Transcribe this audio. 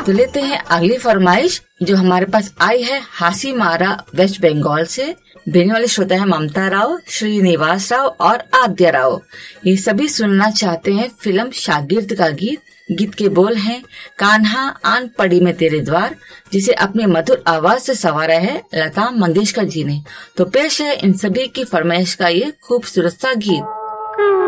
तो लेते हैं अगली फरमाइश जो हमारे पास आई है हासी मारा वेस्ट बंगाल से। भेजने वाले श्रोता है ममता राव, श्रीनिवास राव और आद्या राव। ये सभी सुनना चाहते हैं फिल्म शागिर्द का गीत। गीत के बोल हैं कान्हा आन पड़ी में तेरे द्वार, जिसे अपनी मधुर आवाज से संवारा है लता मंगेशकर जी ने। तो पेश है इन सभी की फरमाइश का ये खूबसूरत सा गीत।